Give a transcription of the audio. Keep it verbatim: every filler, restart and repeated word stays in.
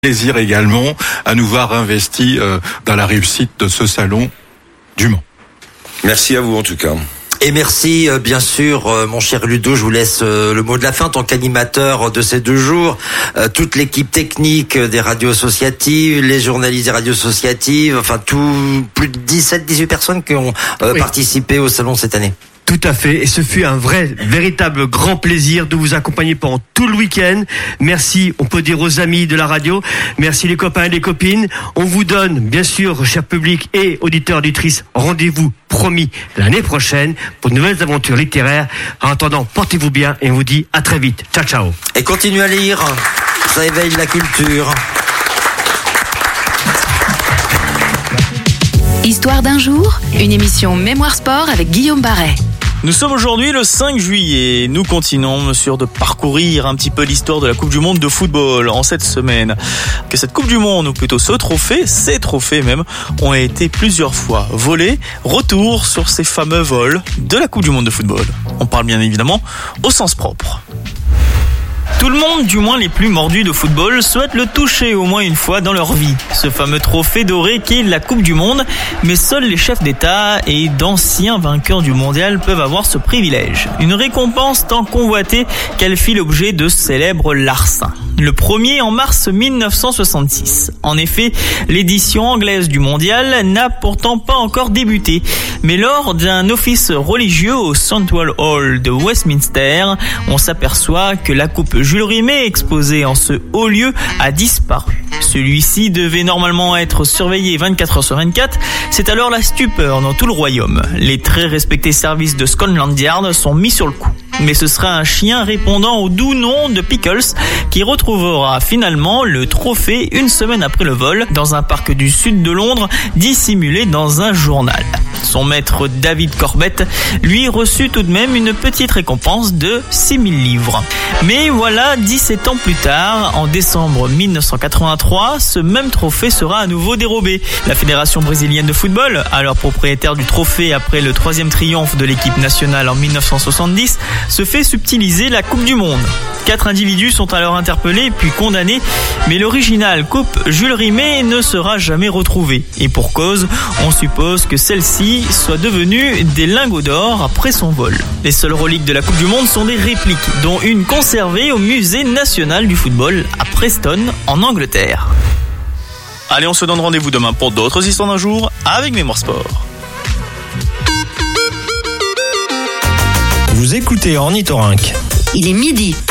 Plaisir également à nous voir investis euh, dans la réussite de ce salon du Mans. Merci à vous en tout cas. Et merci euh, bien sûr euh, mon cher Ludo, je vous laisse euh, le mot de la fin en tant qu'animateur de ces deux jours, euh, toute l'équipe technique des radios associatives, les journalistes des radios associatives, enfin tout plus de dix-sept dix-huit personnes qui ont euh, oui. participé au salon cette année. Tout à fait, et ce fut un vrai, véritable grand plaisir de vous accompagner pendant tout le week-end. Merci, on peut dire aux amis de la radio, merci les copains et les copines. On vous donne, bien sûr, cher public et auditeurs, auditrices, rendez-vous promis l'année prochaine pour de nouvelles aventures littéraires. En attendant, portez-vous bien et on vous dit à très vite. Ciao, ciao. Et continuez à lire, ça éveille la culture. Histoire d'un jour, une émission Mémoire Sport avec Guillaume Barret. Nous sommes aujourd'hui le cinq juillet. Nous continuons, monsieur, de parcourir un petit peu l'histoire de la Coupe du Monde de football en cette semaine. Que cette Coupe du Monde, ou plutôt ce trophée, ces trophées même, ont été plusieurs fois volés. Retour sur ces fameux vols de la Coupe du Monde de football. On parle bien évidemment au sens propre. Tout le monde, du moins les plus mordus de football, souhaite le toucher au moins une fois dans leur vie. Ce fameux trophée doré qu'est la Coupe du Monde, mais seuls les chefs d'État et d'anciens vainqueurs du mondial peuvent avoir ce privilège. Une récompense tant convoitée qu'elle fit l'objet de célèbres larcins. Le premier en mars mille neuf cent soixante-six. En effet, l'édition anglaise du mondial n'a pourtant pas encore débuté. Mais lors d'un office religieux au Central Hall de Westminster, on s'aperçoit que la coupe Jules Rimet exposée en ce haut lieu a disparu. Celui-ci devait normalement être surveillé vingt-quatre heures sur vingt-quatre. C'est alors la stupeur dans tout le royaume. Les très respectés services de Scotland Yard sont mis sur le coup. Mais ce sera un chien répondant au doux nom de Pickles qui retrouvera finalement le trophée une semaine après le vol dans un parc du sud de Londres, dissimulé dans un journal. Son maître David Corbett lui reçut tout de même une petite récompense de six mille livres. Mais voilà, dix-sept ans plus tard, en décembre mille neuf cent quatre-vingt-trois, ce même trophée sera à nouveau dérobé. La Fédération brésilienne de football, alors propriétaire du trophée après le troisième triomphe de l'équipe nationale en mille neuf cent soixante-dix, se fait subtiliser la Coupe du Monde. Quatre individus sont alors interpellés puis condamnés, mais l'original coupe Jules Rimet ne sera jamais retrouvée. Et pour cause, on suppose que celle-ci soit devenue des lingots d'or après son vol. Les seules reliques de la Coupe du Monde sont des répliques, dont une conservée au Musée national du football à Preston, en Angleterre. Allez, on se donne rendez-vous demain pour d'autres histoires d'un jour avec Mémoire Sport. Vous écoutez Ornithorynque. Il est midi.